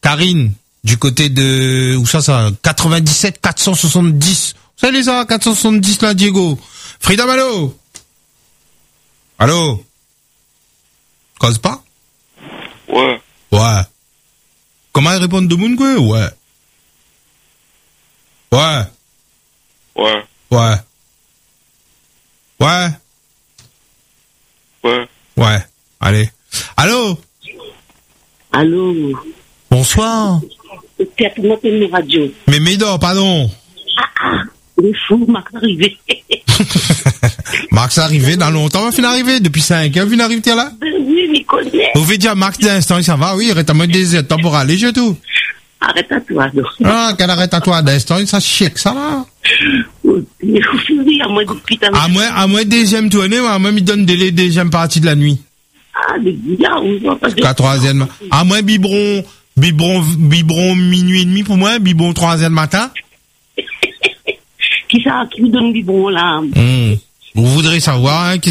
Karine, du côté de, où ça, 97 470. Vous savez ça, 470 là, Diego. Frida Malo. Allô? Cause pas? Ouais. Ouais. Comment ils répondent de monde, quoi? Ouais. Ouais. Ouais. Ouais. Ouais. Ouais. Ouais. Allez. Allô? Allô? Bonsoir. Peut-être notre radio. Mais Médor, pardon. Le fou, Max arrivé. Max arrivé dans longtemps, on va finir arriver. Depuis 5 ans, on finit arriver là. Oui, il connaît. Vous pouvez dire Max d'instant, ça va, oui, arrête à moi des temps pour aller, je tout. Arrête à toi, donc. Ah, qu'elle arrête à toi d'instant, ça chic, ça va. Il faut finir, moi, depuis ta À moi, deuxième tournée, à moi, il donne les deuxième partie de la nuit. Ah, les gars, on voit pas de... La troisième. À moi, biberon minuit et demi pour moi, biberon troisième matin. Qui ça, qui vous donne du bon, là? Vous voudrez savoir, hein,